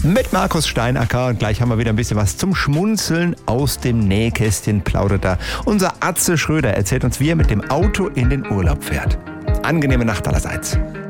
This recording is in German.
mit Markus Steinacker. Und gleich haben wir wieder ein bisschen was zum Schmunzeln aus dem Nähkästchen plaudert da. Unser Atze Schröder erzählt uns, wie er mit dem Auto in den Urlaub fährt. Angenehme Nacht allerseits.